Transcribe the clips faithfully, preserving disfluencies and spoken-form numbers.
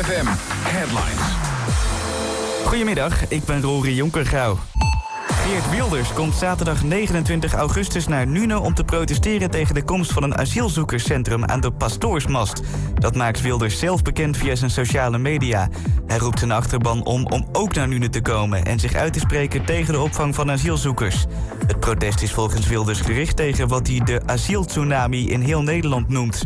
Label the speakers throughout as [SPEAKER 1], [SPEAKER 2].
[SPEAKER 1] F M Headlines.
[SPEAKER 2] Goedemiddag, ik ben Rory Jonkergouw. Geert Wilders komt zaterdag negenentwintig augustus naar Nuenen om te protesteren tegen de komst van een asielzoekerscentrum aan de Pastoorsmast. Dat maakt Wilders zelf bekend via zijn sociale media. Hij roept zijn achterban om om ook naar Nuenen te komen en zich uit te spreken tegen de opvang van asielzoekers. Het protest is volgens Wilders gericht tegen wat hij de asieltsunami in heel Nederland noemt.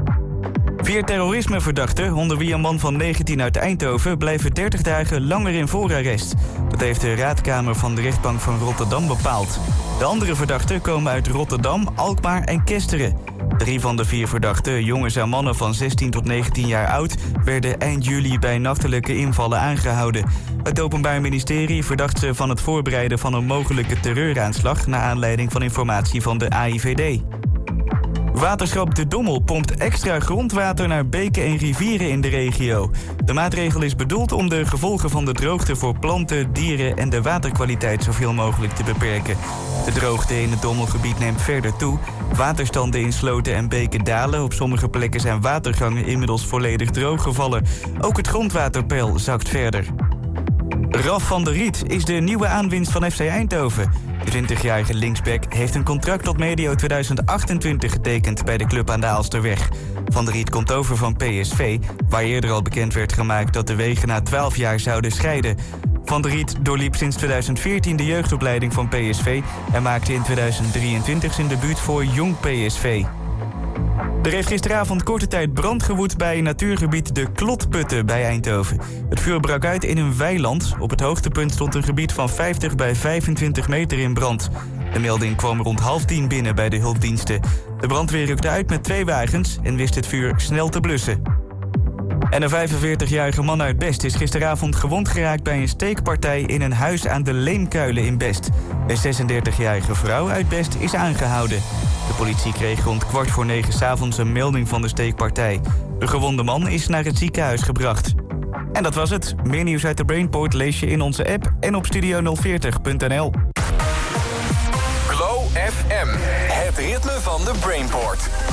[SPEAKER 2] Vier terrorismeverdachten, onder wie een man van negentien uit Eindhoven, blijven dertig dagen langer in voorarrest. Dat heeft de raadkamer van de rechtbank van Rotterdam bepaald. De andere verdachten komen uit Rotterdam, Alkmaar en Kesteren. Drie van de vier verdachten, jongens en mannen van zestien tot negentien jaar oud, werden eind juli bij nachtelijke invallen aangehouden. Het Openbaar Ministerie verdacht ze van het voorbereiden van een mogelijke terreuraanslag naar aanleiding van informatie van de A I V D. Waterschap De Dommel pompt extra grondwater naar beken en rivieren in de regio. De maatregel is bedoeld om de gevolgen van de droogte voor planten, dieren en de waterkwaliteit zoveel mogelijk te beperken. De droogte in het Dommelgebied neemt verder toe. Waterstanden in sloten en beken dalen. Op sommige plekken zijn watergangen inmiddels volledig droog gevallen. Ook het grondwaterpeil zakt verder. Raf van der Riet is de nieuwe aanwinst van F C Eindhoven. De twintigjarige linksback heeft een contract tot medio tweeduizend achtentwintig getekend bij de club aan de Aalsterweg. Van der Riet komt over van P S V, waar eerder al bekend werd gemaakt dat de wegen na twaalf jaar zouden scheiden. Van der Riet doorliep sinds tweeduizend veertien de jeugdopleiding van P S V en maakte in tweeduizend drieëntwintig zijn debuut voor Jong P S V. Er heeft gisteravond korte tijd brand gewoed bij natuurgebied De Klotputten bij Eindhoven. Het vuur brak uit in een weiland. Op het hoogtepunt stond een gebied van vijftig bij vijfentwintig meter in brand. De melding kwam rond half tien binnen bij de hulpdiensten. De brandweer rukte uit met twee wagens en wist het vuur snel te blussen. En een vijfenveertigjarige man uit Best is gisteravond gewond geraakt bij een steekpartij in een huis aan de Leemkuilen in Best. Een zesendertigjarige vrouw uit Best is aangehouden. De politie kreeg rond kwart voor negen 's avonds een melding van de steekpartij. De gewonde man is naar het ziekenhuis gebracht. En dat was het. Meer nieuws uit de Brainport lees je in onze app en op studio nul veertig punt n l.
[SPEAKER 1] Glow F M, het ritme van de Brainport.